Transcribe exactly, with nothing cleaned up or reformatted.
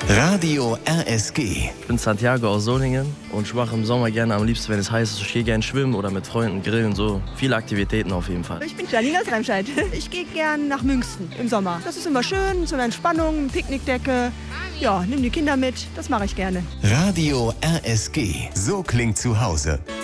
Radio R S G. Ich bin Santiago aus Solingen und ich mache im Sommer gerne am liebsten, wenn es heiß ist, ich gehe gerne schwimmen oder mit Freunden grillen, so viele Aktivitäten auf jeden Fall. Ich bin Janine aus Remscheid. Ich gehe gern nach Münsten im Sommer. Das ist immer schön, so eine Entspannung, Picknickdecke. Ja, nimm die Kinder mit, das mache ich gerne. Radio R S G. So klingt zu Hause.